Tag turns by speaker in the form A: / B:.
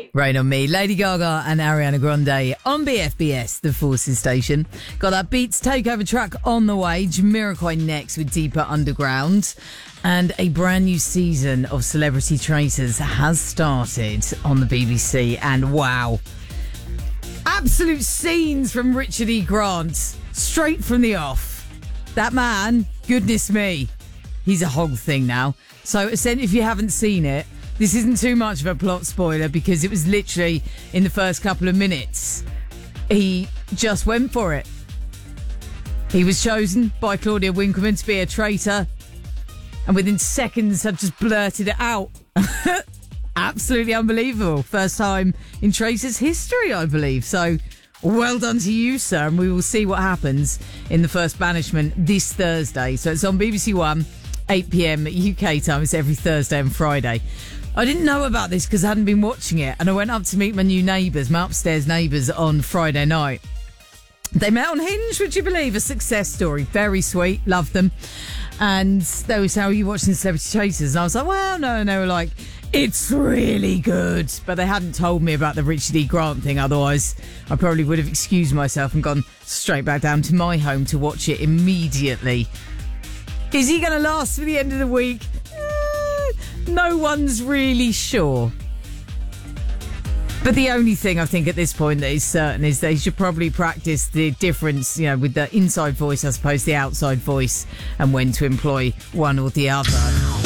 A: Rain on Me, Lady Gaga and Ariana Grande on BFBS, the Forces station. Got that Beats takeover track on the way. Jamiroquai next with Deeper Underground. And a brand new season of Celebrity Traitors has started on the BBC. And wow, absolute scenes from Richard E. Grant, straight from the off. That man, goodness me, he's a whole thing now. So if you haven't seen it, this isn't too much of a plot spoiler because it was literally in the first couple of minutes. He just went for it. He was chosen by Claudia Winkleman to be a traitor, and within seconds had just blurted it out. Absolutely unbelievable. First time in Traitors history, I believe. So well done to you, sir. And we will see what happens in the first banishment this Thursday. So it's on BBC One, 8 p.m. UK time. It's every Thursday and Friday. I didn't know about this because I hadn't been watching it, and I went up to meet my new neighbours, my upstairs neighbours, on Friday night. They met on Hinge, would you believe? A success story. Very sweet. Love them. And they were saying, "Are you watching Celebrity Traitors?" And I was like, well, no. And they were like, "It's really good." But they hadn't told me about the Richard E. Grant thing. Otherwise, I probably would have excused myself and gone straight back down to my home to watch it immediately. Is he going to last for the end of the week? No one's really sure. But the only thing I think at this point that is certain is they should probably practice the difference, with the inside voice, I suppose, the outside voice, and when to employ one or the other.